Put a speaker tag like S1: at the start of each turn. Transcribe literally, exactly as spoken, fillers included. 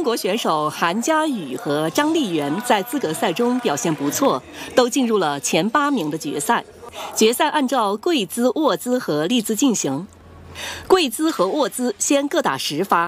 S1: 国选手韩佳宇和张丽媛在资格赛中表现不错，都进入了前八名的决赛。决赛按照跪姿、卧姿和立姿进行，跪姿和卧姿先各打十发。